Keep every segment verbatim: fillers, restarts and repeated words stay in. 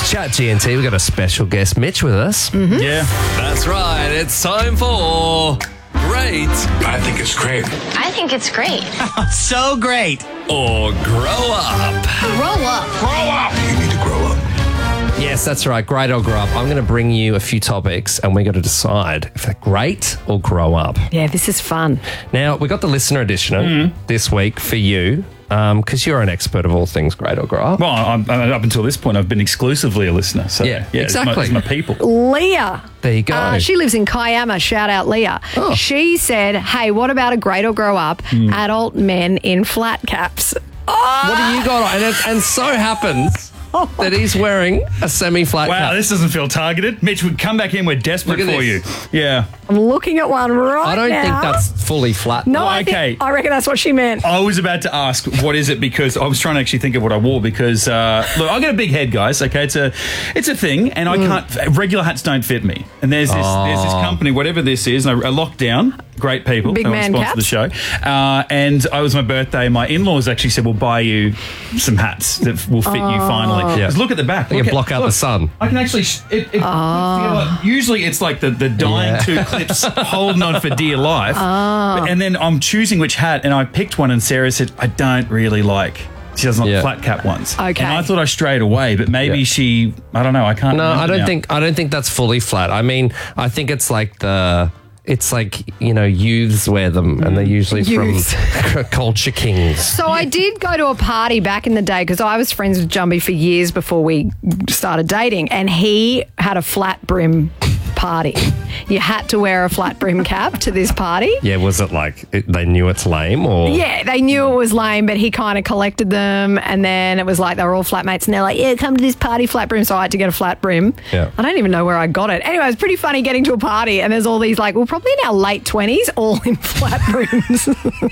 Chat G N T, we've got a special guest, Mitch, with us. Mm-hmm. Yeah. That's right. It's time for Great I think it's great. I think it's great. So great. or Grow Up. Grow up. Grow up. You need to grow up. Yes, that's right. Great or Grow Up. I'm going to bring you a few topics and we're going to decide if they're great or grow up. Yeah, this is fun. Now, we got the listener edition this week for you because you're an expert of all things great or grow up. Well, I'm, I'm- up until this point, I've been exclusively a listener. So, Yeah, yeah, it's my- exactly. It's my, people. Leah. There you go. Uh, she lives in Kiama. Shout out, Leah. Oh. She said, hey, what about a great or grow up adult men in flat caps? Oh, What do you got on? And, it, and so happens that he's wearing a semi-flat Wow, cap. this doesn't feel targeted. Mitch, would come back in. We're desperate Look at for this. you. Yeah. I'm looking at one right I don't now. think that's fully flat. No, Oh, I, think- okay. I reckon that's what she meant. I was about to ask, what is it? Because I was trying to actually think of what I wore. Because uh, look, I got a big head, guys. Okay, it's a, it's a thing, and I can't. Regular hats don't fit me. And there's this, there's this company, whatever this is, and a lockdown. Great people. Big who man sponsor the show. Uh, and it was my birthday. My in-laws actually said, "We'll buy you some hats that will fit you finally." Yeah. Just look at the back. You Look can at- block out look. the sun. I can actually. Sh- it, it, together. Usually, it's like the the dying Yeah. two clips holding on for dear life. But- And then I'm choosing which hat, and I picked one, and Sarah said, "I don't really like." She doesn't like Yeah. flat cap ones. Okay. And I thought I strayed away, but maybe Yeah. she. I don't know. I can't. No, remember I don't now. think I don't think that's fully flat. I mean, I think it's like the it's like, you know, youths wear them and they're usually Youths. from Culture Kings. So I did go to a party back in the day because I was friends with Jumby for years before we started dating, and he had a flat brim party. You had to wear a flat brim cap to this party. Yeah, was it like it, they knew it's lame or Yeah, they knew it was lame, but he kind of collected them, and then it was like they were all flatmates, and they're like, yeah, come to this party, flat brim. So I had to get a flat brim. Yeah. I don't even know where I got it. Anyway, it was pretty funny getting to a party, and there's all these, like, we're probably in our late twenties, all in flat brims.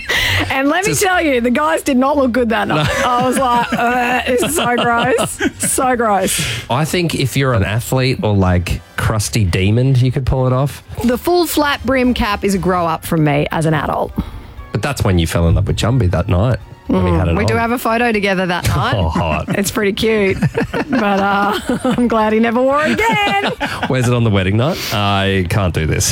And let Just- me tell you, the guys did not look good that night. I was like, uh, it's so gross. So gross. I think if you're an athlete or like crusty demon, you could pull it off. The full flat brim cap is a grow up from me as an adult. But that's when you fell in love with Jumby that night when he had it We on. do have a photo together that night. Oh, hot. It's pretty cute. But uh, I'm glad he never wore it again. Where's it on the wedding night? I can't do this.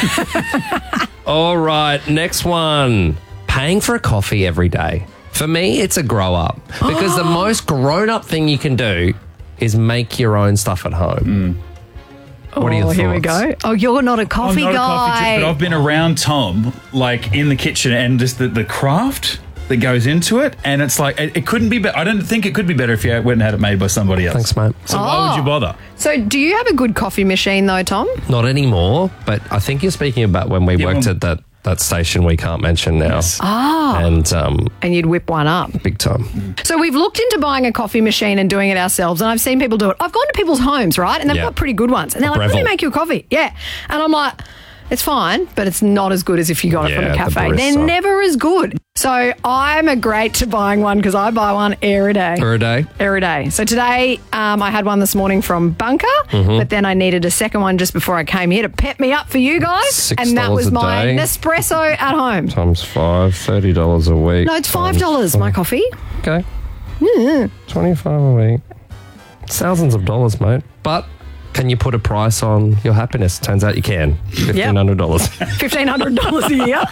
All right, next one. Paying for a coffee every day. For me, it's a grow up because the most grown up thing you can do is make your own stuff at home. What are your Oh, here we thoughts? go. Oh, you're not a I'm coffee not a coffee guy. drink, but I've been around Tom, like in the kitchen, and just the, the craft that goes into it, and it's like it, it couldn't be better. I don't think it could be better if you went and had it made by somebody else. Thanks, mate. So why would you bother? So do you have a good coffee machine though, Tom? Not anymore, but I think you're speaking about when we Yeah, worked when- at that, that station we can't mention now. Ah. And um, And you'd whip one up. big time. So we've looked into buying a coffee machine and doing it ourselves, and I've seen people do it. I've gone to people's homes, right? And they've Yeah. got pretty good ones. And they're like, let me Breville. make you a coffee. Yeah. And I'm like, it's fine, but it's not as good as if you got it from Yeah, a the cafe. barista. They're never as good. So I'm a great to buying one because I buy one every day. For a day? Every day. So today um, I had one this morning from Bunker, Mm-hmm. but then I needed a second one just before I came here to pep me up for you guys. Six and that dollars was a my day. Nespresso at home. Times five, thirty dollars a week. No, it's five dollars, times my coffee. Okay. twenty-five a week. Thousands of dollars, mate. But can you put a price on your happiness? Turns out you can. fifteen hundred dollars. fifteen hundred dollars a year.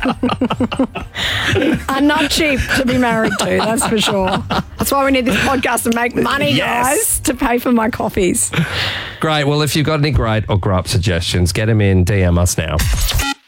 Are not cheap to be married to, that's for sure. That's why we need this podcast to make money, Yes. guys, to pay for my coffees. Great. Well, if you've got any great or grow up suggestions, get them in. D M us now.